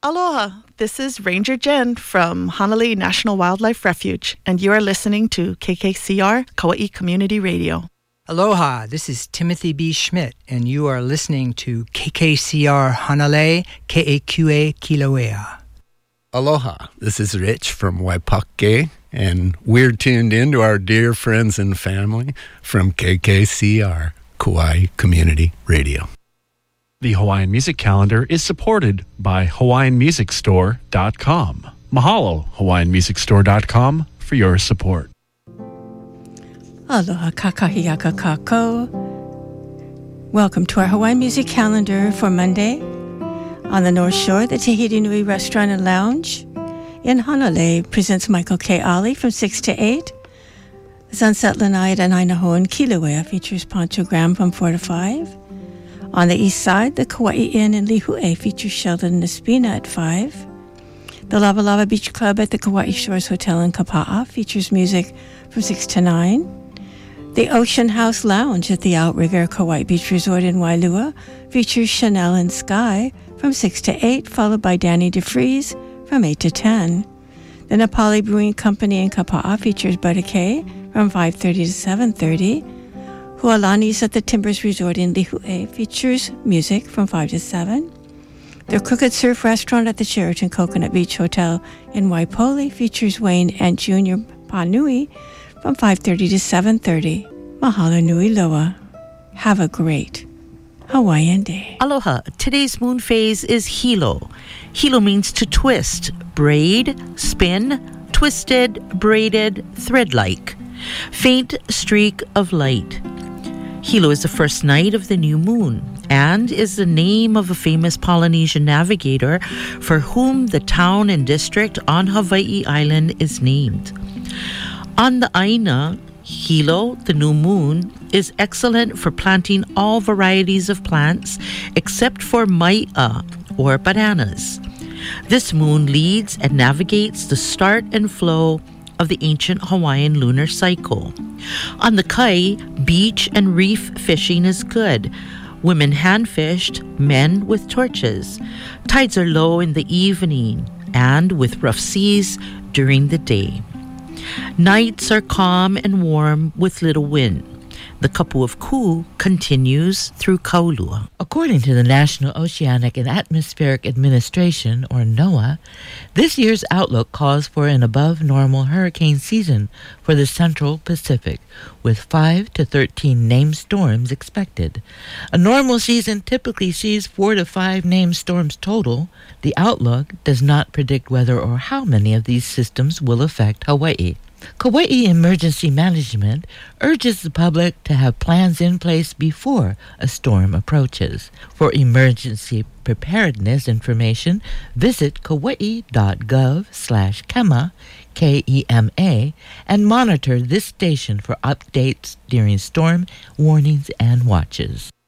Aloha, this is Ranger Jen from Hanalei National Wildlife Refuge, and you are listening to KKCR Kauai Community Radio. Aloha, this is Timothy B. Schmidt, and you are listening to KKCR Hanalei, KAQA Kilauea. Aloha, this is Rich from Waipake, and we're tuned in to our dear friends and family from KKCR Kauai Community Radio. The Hawaiian Music Calendar is supported by HawaiianMusicStore.com. Mahalo, HawaiianMusicStore.com, for your support. Aloha kakahiaka kako. Welcome to our Hawaiian Music Calendar for Monday. On the North Shore, the Tahiti Nui Restaurant and Lounge in Hanalei presents Michael K. Ali from 6 to 8. The Sunset Lanai at Anainaho in Kilauea features Pancho Graham from 4 to 5. On the east side, the Kauai Inn in Lihue features Sheldon Nespina at 5. The Lava Lava Beach Club at the Kauai Shores Hotel in Kapa'a features music from 6 to 9. The Ocean House Lounge at the Outrigger Kauai Beach Resort in Wailua features Chanel and Sky from 6 to 8, followed by Danny DeFries from 8 to 10. The Nepali Brewing Company in Kapa'a features Butter K from 5:30 to 7:30. Hualani's at the Timbers Resort in Lihue features music from 5 to 7. The Crooked Surf Restaurant at the Sheraton Coconut Beach Hotel in Waipoli features Wayne and Junior Panui from 5:30 to 7:30. Mahalo nui loa. Have a great Hawaiian day. Aloha. Today's moon phase is Hilo. Hilo means to twist, braid, spin, twisted, braided, thread-like. Faint streak of light. Hilo is the first night of the new moon and is the name of a famous Polynesian navigator for whom the town and district on Hawaii Island is named. On the Aina, Hilo, the new moon, is excellent for planting all varieties of plants except for mai'a, or bananas. This moon leads and navigates the start and flow of the ancient Hawaiian lunar cycle. On the Kai, beach and reef fishing is good. Women hand-fished, men with torches. Tides are low in the evening and with rough seas during the day. Nights are calm and warm with little wind. The Kapu of Ku continues through Kaulua. According to the National Oceanic and Atmospheric Administration, or NOAA, this year's outlook calls for an above-normal hurricane season for the Central Pacific, with 5 to 13 named storms expected. A normal season typically sees 4 to 5 named storms total. The outlook does not predict whether or how many of these systems will affect Hawaii. Kauai Emergency Management urges the public to have plans in place before a storm approaches. For emergency preparedness information, visit kauai.gov/KEMA, KEMA, and monitor this station for updates during storm warnings and watches.